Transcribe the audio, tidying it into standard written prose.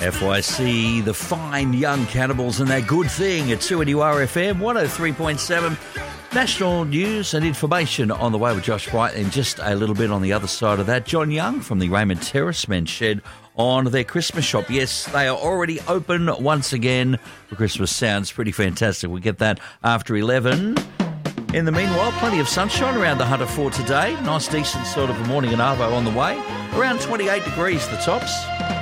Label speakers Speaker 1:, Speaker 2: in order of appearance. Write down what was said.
Speaker 1: FYC, the fine young cannibals and their good thing at 2NURFM 103.7. National news and information on the way with Josh White, and just a little bit on the other side of that. John Young from the Raymond Terrace Men's Shed on their Christmas shop. Yes, they are already open once again for Christmas. Sounds pretty fantastic. We'll get that after 11. In the meanwhile, plenty of sunshine around the Hunter Fort today. Nice, decent sort of a morning in Arvo on the way. Around 28 degrees, the tops.